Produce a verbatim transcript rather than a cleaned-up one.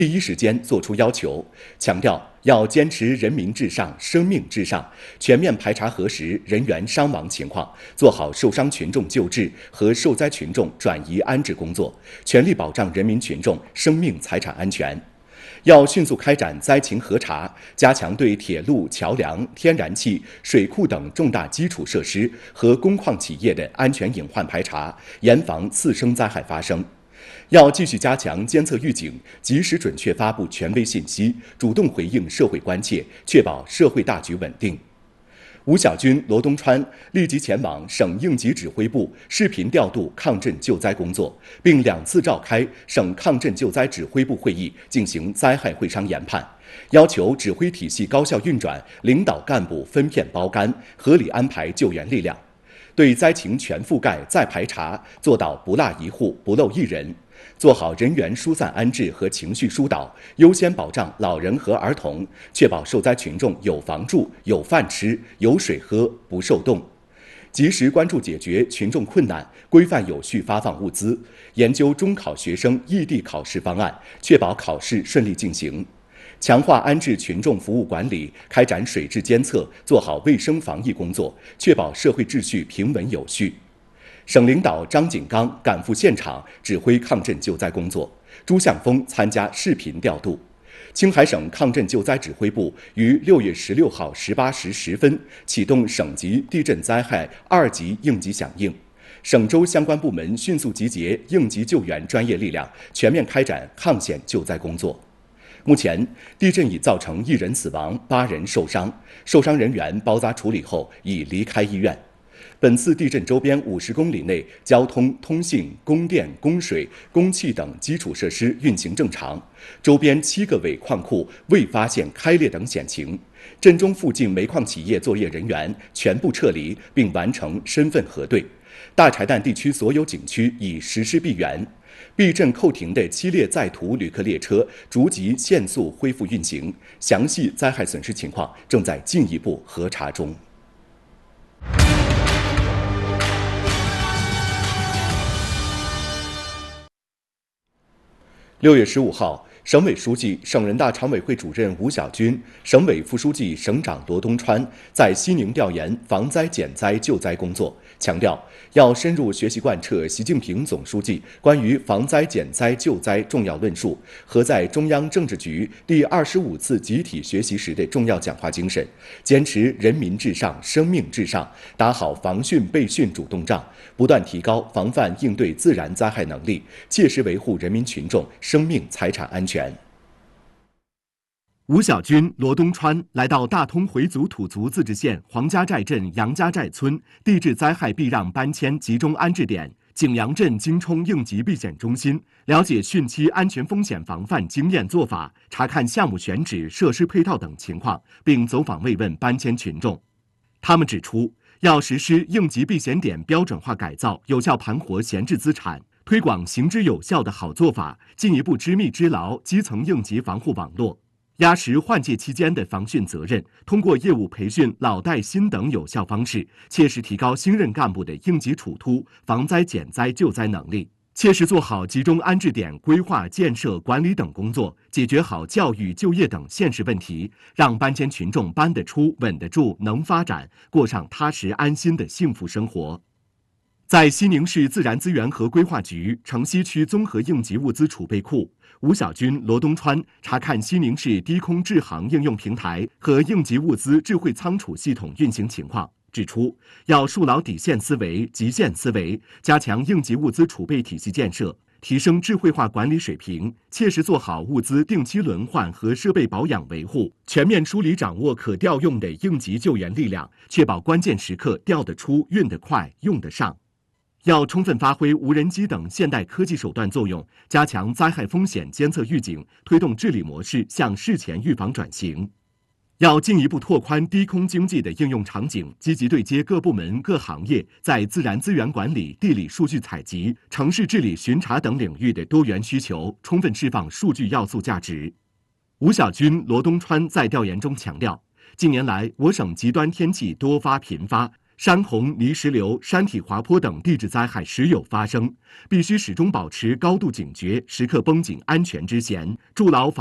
第一时间作出要求，强调要坚持人民至上、生命至上，全面排查核实人员伤亡情况，做好受伤群众救治和受灾群众转移安置工作，全力保障人民群众生命财产安全。要迅速开展灾情核查，加强对铁路、桥梁、天然气、水库等重大基础设施和工矿企业的安全隐患排查，严防次生灾害发生。要继续加强监测预警，及时准确发布权威信息，主动回应社会关切，确保社会大局稳定。吴小军、罗东川立即前往省应急指挥部视频调度抗震救灾工作，并两次召开省抗震救灾指挥部会议，进行灾害会商研判，要求指挥体系高效运转，领导干部分片包干，合理安排救援力量，对灾情全覆盖再排查，做到不落一户、不漏一人。做好人员疏散安置和情绪疏导，优先保障老人和儿童，确保受灾群众有房住、有饭吃、有水喝，不受冻。及时关注解决群众困难，规范有序发放物资，研究中考学生异地考试方案，确保考试顺利进行。强化安置群众服务管理，开展水质监测，做好卫生防疫工作，确保社会秩序平稳有序。省领导张景刚赶赴现场指挥抗震救灾工作，朱向峰参加视频调度。青海省抗震救灾指挥部于六月十六号十八时十分启动省级地震灾害二级应急响应，省州相关部门迅速集结应急救援专业力量，全面开展抗险救灾工作。目前，地震已造成一人死亡、八人受伤，受伤人员包扎处理后已离开医院。本次地震周边五十公里内，交通、通信、供电、供水、供气等基础设施运行正常，周边七个尾矿库未发现开裂等险情。震中附近煤矿企业作业人员全部撤离，并完成身份核对。大柴旦地区所有景区已实施闭园。避震扣停的七列在途旅客列车逐级限速恢复运行，详细灾害损失情况正在进一步核查中。六月十五号，省委书记、省人大常委会主任吴小军，省委副书记、省长罗东川在西宁调研防灾减灾救灾工作，强调要深入学习贯彻习近平总书记关于防灾减灾救灾重要论述和在中央政治局第二十五次集体学习时的重要讲话精神，坚持人民至上、生命至上，打好防汛备汛主动仗，不断提高防范应对自然灾害能力，切实维护人民群众生命财产安全。 吴小军、罗东川来到大通回族土族自治县黄家寨镇杨家寨村地质灾害避让搬迁集中安置点景阳镇京冲应急避险中心，了解汛期安全风险防范经验做法，查看项目选址、设施配套等情况，并走访慰问搬迁群众。他们指出，要实施应急避险点标准化改造，有效盘活闲置资产，推广行之有效的好做法，进一步织密织牢基层应急防护网络，压实换届期间的防汛责任，通过业务培训、老带新等有效方式，切实提高新任干部的应急处突、防灾减灾救灾能力，切实做好集中安置点规划、建设、管理等工作，解决好教育、就业等现实问题，让搬迁群众搬得出、稳得住、能发展，过上踏实安心的幸福生活。在西宁市自然资源和规划局城西区综合应急物资储备库，吴小军、罗东川查看西宁市低空制航应用平台和应急物资智慧仓储系统运行情况，指出要树牢底线思维、极限思维，加强应急物资储备体系建设，提升智慧化管理水平，切实做好物资定期轮换和设备保养维护，全面梳理掌握可调用的应急救援力量，确保关键时刻调得出、运得快、用得上。要充分发挥无人机等现代科技手段作用，加强灾害风险监测预警，推动治理模式向事前预防转型。要进一步拓宽低空经济的应用场景，积极对接各部门各行业在自然资源管理、地理数据采集、城市治理巡查等领域的多元需求，充分释放数据要素价值。吴小军、罗东川在调研中强调，近年来我省极端天气多发频发， 山洪、泥石流、山体滑坡等地质灾害时有发生，必须始终保持高度警觉，时刻绷紧安全之弦，筑牢防